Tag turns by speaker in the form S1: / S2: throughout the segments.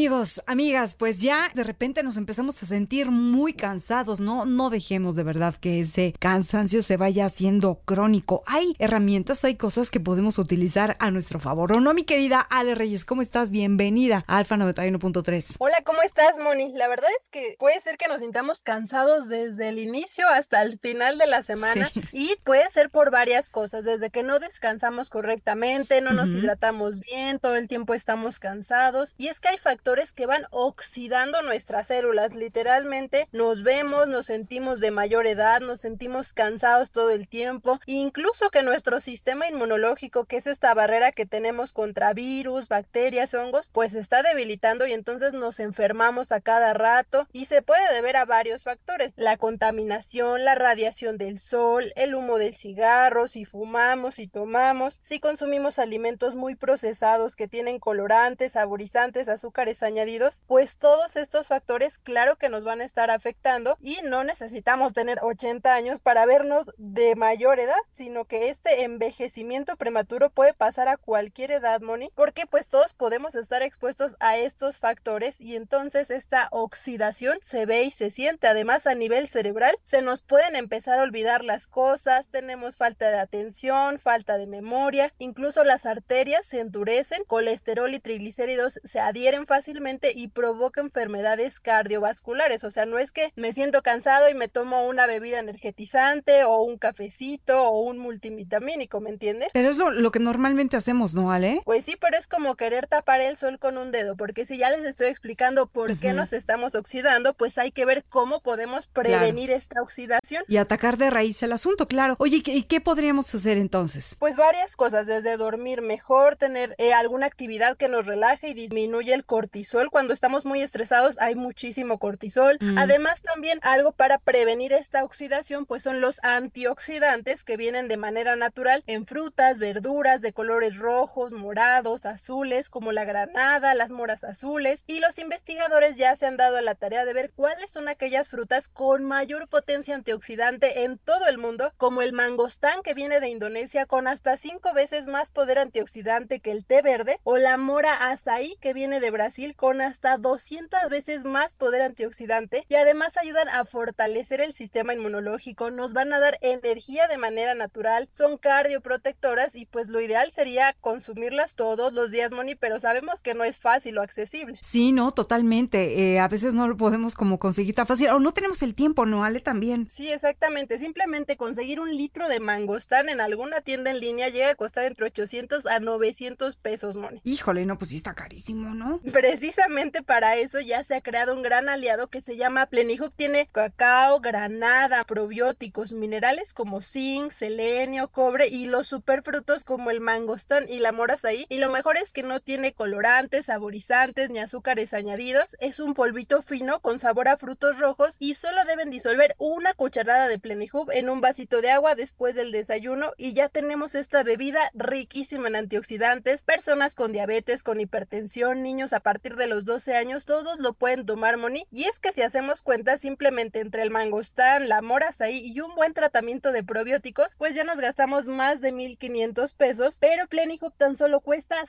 S1: Amigos, amigas, pues ya de repente nos empezamos a sentir muy cansados, ¿no? No dejemos de verdad que ese cansancio se vaya haciendo crónico. Hay herramientas, hay cosas que podemos utilizar a nuestro favor. ¿O no, mi querida Ale Reyes? ¿Cómo estás? Bienvenida a Alfa 91.3.
S2: Hola, ¿cómo estás, Moni? La verdad es que puede ser que nos sintamos cansados desde el inicio hasta el final de la semana
S1: Sí.
S2: y puede ser por varias cosas, desde que no descansamos correctamente, no nos
S1: Ujú.
S2: hidratamos bien, todo el tiempo estamos cansados y es que hay factores que van oxidando nuestras células, literalmente nos vemos, nos sentimos de mayor edad, nos sentimos cansados todo el tiempo, incluso que nuestro sistema inmunológico, que es esta barrera que tenemos contra virus, bacterias, hongos, pues se está debilitando y entonces nos enfermamos a cada rato y se puede deber a varios factores: la contaminación, la radiación del sol, el humo del cigarro, si fumamos, si tomamos, si consumimos alimentos muy procesados que tienen colorantes, saborizantes, azúcares añadidos, pues todos estos factores claro que nos van a estar afectando y no necesitamos tener 80 años para vernos de mayor edad, sino que este envejecimiento prematuro puede pasar a cualquier edad, Moni, porque pues todos podemos estar expuestos a estos factores y entonces esta oxidación se ve y se siente. Además, a nivel cerebral se nos pueden empezar a olvidar las cosas, tenemos falta de atención, falta de memoria, incluso las arterias se endurecen, colesterol y triglicéridos se adhieren fácilmente y provoca enfermedades cardiovasculares. O sea, no es que me siento cansado y me tomo una bebida energetizante o un cafecito o un multivitamínico, ¿me entiendes?
S1: Pero es lo que normalmente hacemos, ¿no, Ale?
S2: Pues sí, pero es como querer tapar el sol con un dedo, porque si ya les estoy explicando por qué
S1: Ujú.
S2: nos estamos oxidando, pues hay que ver cómo podemos
S1: Claro.
S2: prevenir esta oxidación.
S1: Y atacar de raíz el asunto, claro. Oye, ¿y qué podríamos hacer entonces?
S2: Pues varias cosas, desde dormir mejor, tener alguna actividad que nos relaje y disminuye el cortisol. Cuando estamos muy estresados hay muchísimo cortisol.
S1: Mm.
S2: Además, también algo para prevenir esta oxidación, pues son los antioxidantes que vienen de manera natural en frutas, verduras de colores rojos, morados, azules, como la granada, las moras azules. Y los investigadores ya se han dado a la tarea de ver cuáles son aquellas frutas con mayor potencia antioxidante en todo el mundo, como el mangostán, que viene de Indonesia, con hasta 5 veces más poder antioxidante que el té verde, o la mora açaí, que viene de Brasil, con hasta 200 veces más poder antioxidante, y además ayudan a fortalecer el sistema inmunológico, nos van a dar energía de manera natural, son cardioprotectoras y pues lo ideal sería consumirlas todos los días, Moni, pero sabemos que no es fácil o accesible.
S1: Sí, no, totalmente. A veces no lo podemos como conseguir tan fácil. O no tenemos el tiempo, ¿no, Ale? También.
S2: Sí, exactamente. Simplemente conseguir un litro de mangostán en alguna tienda en línea llega a costar entre 800 a 900 pesos, Moni.
S1: Híjole, no, pues sí está carísimo, ¿no?
S2: Precisamente para eso ya se ha creado un gran aliado que se llama Plenihub. Tiene cacao, granada, probióticos, minerales como zinc, selenio, cobre y los superfrutos como el mangostán y la mora açaí. Y lo mejor es que no tiene colorantes, saborizantes ni azúcares añadidos. Es un polvito fino con sabor a frutos rojos y solo deben disolver una cucharada de Plenihub en un vasito de agua después del desayuno y ya tenemos esta bebida riquísima en antioxidantes. Personas con diabetes, con hipertensión, niños a partir de los 12 años, todos lo pueden tomar, Moni. Y es que si hacemos cuenta, simplemente entre el mangostán, la mora açaí y un buen tratamiento de probióticos, pues ya nos gastamos más de 1,500 pesos, pero Plenihub tan solo cuesta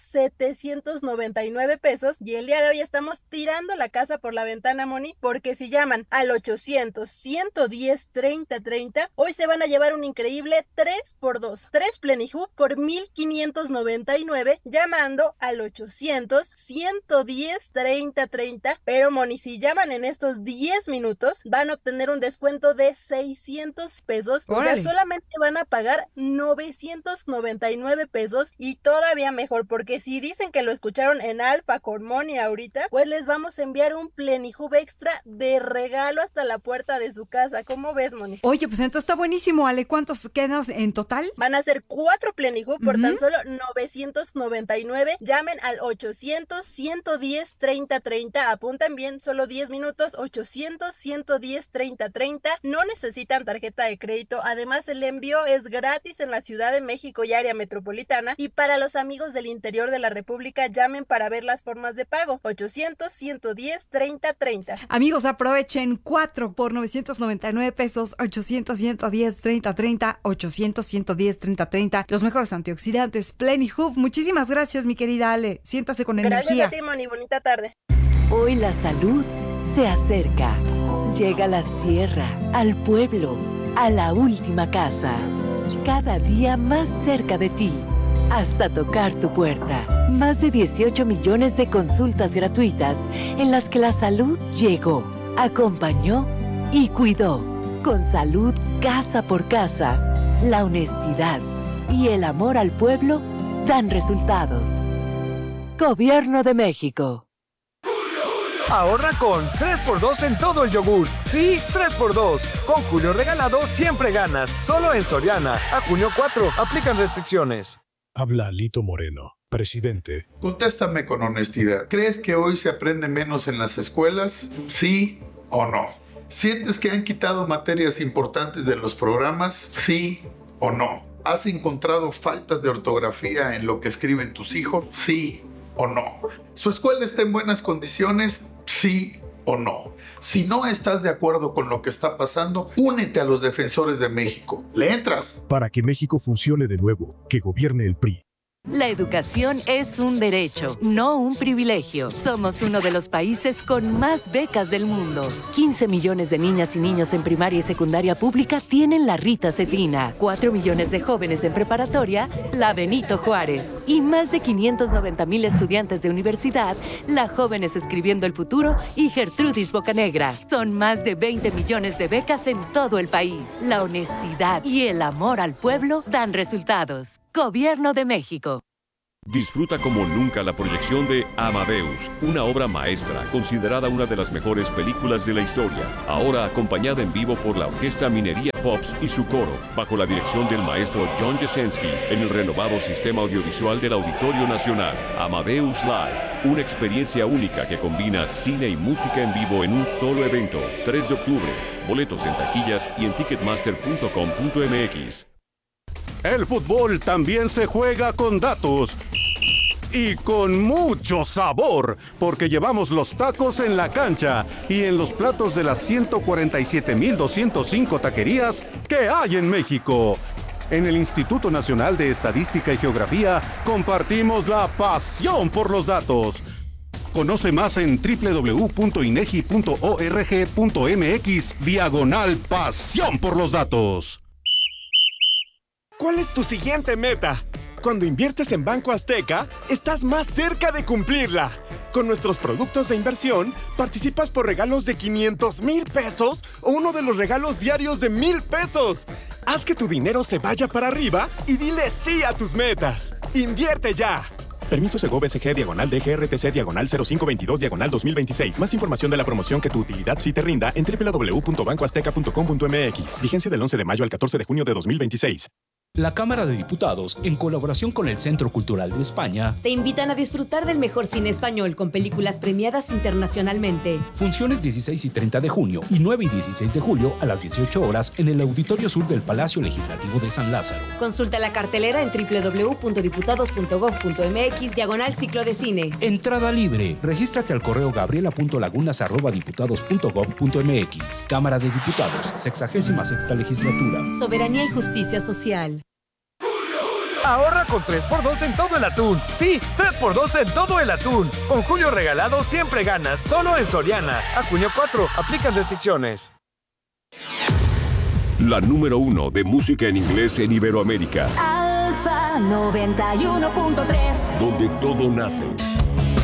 S2: 799 pesos y el día de hoy estamos tirando la casa por la ventana, Moni, porque si llaman al 800-110-3030, hoy se van a llevar un increíble 3x2, 3 Plenihub por 1,599 llamando al 800-110-3030. Pero, Moni, si llaman en estos 10 minutos, van a obtener un descuento de 600 pesos. O sea,
S1: Órale.
S2: solamente van a pagar 999 pesos y todavía mejor, porque si dicen que lo escucharon en Alfa con Moni ahorita, pues les vamos a enviar un Plenihub extra de regalo hasta la puerta de su casa. ¿Cómo ves, Moni?
S1: Oye, pues entonces está buenísimo, Ale. ¿Cuántos quedas en total?
S2: Van a ser 4 Plenihub por
S1: Ujú.
S2: tan solo 999. Llamen al 800-110-3030. Apuntan bien, solo 10 minutos. 800-110-3030. No necesitan tarjeta de crédito. Además, el envío es gratis en la Ciudad de México y área metropolitana. Y para los amigos del interior de la República, llamen para ver las formas de pago. 800-110-3030.
S1: Amigos, aprovechen 4 por 999 pesos, 800-110-3030, 800-110-3030. Los mejores antioxidantes, Plenihub. Muchísimas gracias, mi querida Ale. Siéntase con
S2: Gracias a
S1: energía.
S2: ti, Moni. Bonita tarde.
S3: Hoy la salud se acerca. Llega a la sierra, al pueblo, a la última casa. Cada día más cerca de ti, hasta tocar tu puerta. Más de 18 millones de consultas gratuitas en las que la salud llegó, acompañó y cuidó. Con salud casa por casa, la honestidad y el amor al pueblo dan resultados. Gobierno de México.
S4: Ahorra con 3x2 en todo el yogur. Sí, 3x2. Con Julio Regalado siempre ganas. Solo en Soriana. A junio 4. Aplican restricciones.
S5: Habla Alito Moreno, presidente.
S6: Contéstame con honestidad. ¿Crees que hoy se aprende menos en las escuelas? ¿Sí o no? ¿Sientes que han quitado materias importantes de los programas? ¿Sí o no? ¿Has encontrado faltas de ortografía en lo que escriben tus hijos? ¿Sí o no? ¿Su escuela está en buenas condiciones? ¿Sí o no? Si no estás de acuerdo con lo que está pasando, únete a los defensores de México. ¿Le entras?
S5: Para que México funcione de nuevo, que gobierne el PRI.
S3: La educación es un derecho, no un privilegio. Somos uno de los países con más becas del mundo. 15 millones de niñas y niños en primaria y secundaria pública tienen la Rita Cetina. 4 millones de jóvenes en preparatoria, la Benito Juárez. Y más de 590,000 estudiantes de universidad, la Jóvenes Escribiendo el Futuro y Gertrudis Bocanegra. Son más de 20 millones de becas en todo el país. La honestidad y el amor al pueblo dan resultados. Gobierno de México.
S7: Disfruta como nunca la proyección de Amadeus, una obra maestra considerada una de las mejores películas de la historia, ahora acompañada en vivo por la Orquesta Minería Pops y su coro, bajo la dirección del maestro John Jasenski, en el renovado sistema audiovisual del Auditorio Nacional. Amadeus Live, una experiencia única que combina cine y música en vivo en un solo evento. 3 de octubre, boletos en taquillas y en ticketmaster.com.mx.
S8: El fútbol también se juega con datos y con mucho sabor, porque llevamos los tacos en la cancha y en los platos de las 147,205 taquerías que hay en México. En el Instituto Nacional de Estadística y Geografía compartimos la pasión por los datos. Conoce más en www.inegi.org.mx/pasión por los datos.
S9: ¿Cuál es tu siguiente meta? Cuando inviertes en Banco Azteca, estás más cerca de cumplirla. Con nuestros productos de inversión, participas por regalos de 500,000 pesos o uno de los regalos diarios de 1,000 pesos. Haz que tu dinero se vaya para arriba y dile sí a tus metas. ¡Invierte ya! Permiso Segov SG /DGRTC/0522/2026. Más información de la promoción que tu utilidad sí te rinda en www.bancoazteca.com.mx. Vigencia del 11 de mayo al 14 de junio de 2026.
S10: La Cámara de Diputados, en colaboración con el Centro Cultural de España,
S11: te invitan a disfrutar del mejor cine español con películas premiadas internacionalmente.
S10: Funciones 16 y 30 de junio y 9 y 16 de julio a las 18 horas en el Auditorio Sur del Palacio Legislativo de San Lázaro.
S11: Consulta la cartelera en www.diputados.gov.mx/ciclo de cine.
S10: Entrada libre. Regístrate al correo gabriela.lagunas@diputados.gov.mx. Cámara de Diputados, 66ª Legislatura.
S11: Soberanía y justicia social.
S4: Ahorra con 3x2 en todo el atún. Sí, 3x2 en todo el atún. Con Julio Regalado siempre ganas. Solo en Soriana. A junio 4. Aplican restricciones.
S7: La número 1 de música en inglés en Iberoamérica.
S12: Alfa 91.3.
S7: Donde todo nace.